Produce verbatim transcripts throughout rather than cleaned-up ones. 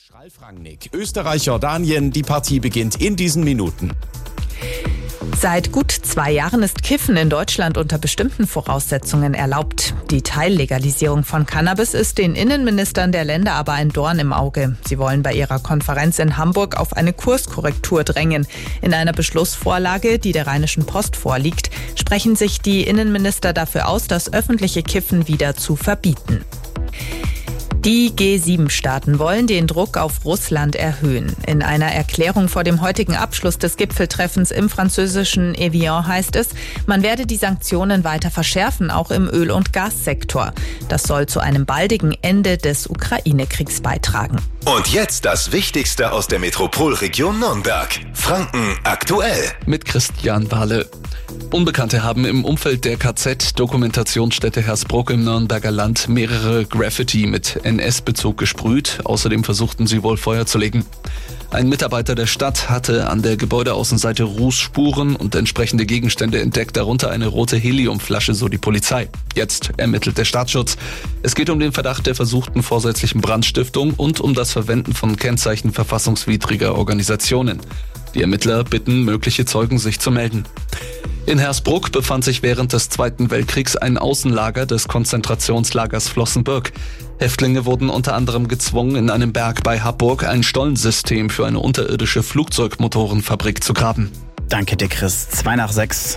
Schralf-Rangnick, Österreich-Jordanien, die Partie beginnt in diesen Minuten. Seit gut zwei Jahren ist Kiffen in Deutschland unter bestimmten Voraussetzungen erlaubt. Die Teillegalisierung von Cannabis ist den Innenministern der Länder aber ein Dorn im Auge. Sie wollen bei ihrer Konferenz in Hamburg auf eine Kurskorrektur drängen. In einer Beschlussvorlage, die der Rheinischen Post vorliegt, sprechen sich die Innenminister dafür aus, das öffentliche Kiffen wieder zu verbieten. Die G sieben Staaten wollen den Druck auf Russland erhöhen. In einer Erklärung vor dem heutigen Abschluss des Gipfeltreffens im französischen Evian heißt es, man werde die Sanktionen weiter verschärfen, auch im Öl- und Gassektor. Das soll zu einem baldigen Ende des Ukraine-Kriegs beitragen. Und jetzt das Wichtigste aus der Metropolregion Nürnberg. Franken aktuell. Mit Christian Wahle. Unbekannte haben im Umfeld der K Z-Dokumentationsstätte Hersbruck im Nürnberger Land mehrere Graffiti mit N S-Bezug gesprüht. Außerdem versuchten sie wohl Feuer zu legen. Ein Mitarbeiter der Stadt hatte an der Gebäudeaußenseite Rußspuren und entsprechende Gegenstände entdeckt, darunter eine rote Heliumflasche, so die Polizei. Jetzt ermittelt der Staatsschutz. Es geht um den Verdacht der versuchten vorsätzlichen Brandstiftung und um das Verwenden von Kennzeichen verfassungswidriger Organisationen. Die Ermittler bitten mögliche Zeugen, sich zu melden. In Hersbruck befand sich während des Zweiten Weltkriegs ein Außenlager des Konzentrationslagers Flossenbürg. Häftlinge wurden unter anderem gezwungen, in einem Berg bei Haburg ein Stollensystem für eine unterirdische Flugzeugmotorenfabrik zu graben. Danke dir, Chris. Zwei nach sechs.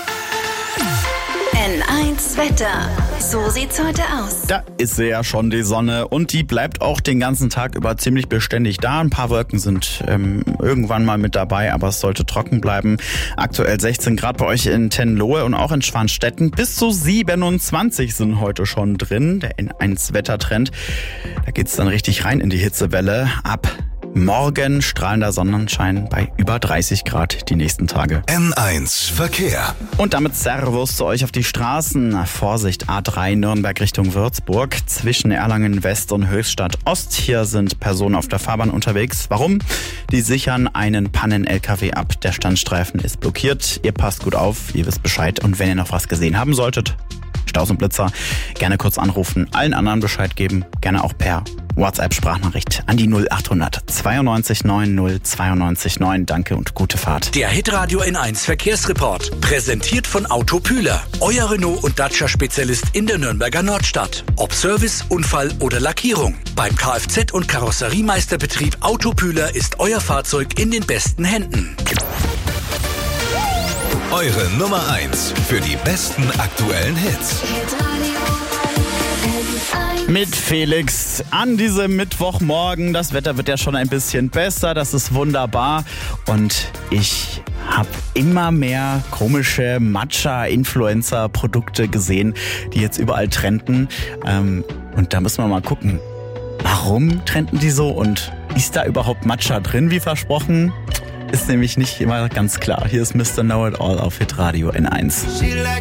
N eins Wetter. So sieht's heute aus. Da ist sie ja schon, die Sonne, und die bleibt auch den ganzen Tag über ziemlich beständig da. Ein paar Wolken sind ähm, irgendwann mal mit dabei, aber es sollte trocken bleiben. Aktuell sechzehn Grad bei euch in Tenlohe und auch in Schwanstetten. Bis zu siebenundzwanzig sind heute schon drin. Der N eins Wettertrend. Da geht's dann richtig rein in die Hitzewelle. Ab morgen strahlender Sonnenschein bei über dreißig Grad die nächsten Tage. N eins Verkehr. Und damit Servus zu euch auf die Straßen. Vorsicht, A drei Nürnberg Richtung Würzburg. Zwischen Erlangen West und Höchstadt Ost. Hier sind Personen auf der Fahrbahn unterwegs. Warum? Die sichern einen Pannen-L K W ab. Der Standstreifen ist blockiert. Ihr passt gut auf, ihr wisst Bescheid. Und wenn ihr noch was gesehen haben solltet, Staus und Blitzer, gerne kurz anrufen. Allen anderen Bescheid geben. Gerne auch per WhatsApp-Sprachnachricht an die null achthundert zweiundneunzig neun null zweiundneunzig neun. Danke und gute Fahrt. Der Hitradio N eins Verkehrsreport. Präsentiert von Auto Pühler. Euer Renault- und Dacia-Spezialist in der Nürnberger Nordstadt. Ob Service, Unfall oder Lackierung. Beim Kfz- und Karosseriemeisterbetrieb Auto Pühler ist euer Fahrzeug in den besten Händen. Eure Nummer eins für die besten aktuellen Hits. Mit Felix an diesem Mittwochmorgen. Das Wetter wird ja schon ein bisschen besser, das ist wunderbar. Und ich habe immer mehr komische Matcha-Influencer-Produkte gesehen, die jetzt überall trenden. Ähm, und da müssen wir mal gucken, warum trenden die so und ist da überhaupt Matcha drin, wie versprochen? Ist nämlich nicht immer ganz klar. Hier ist Mister Know-It-All auf Hitradio N eins. She like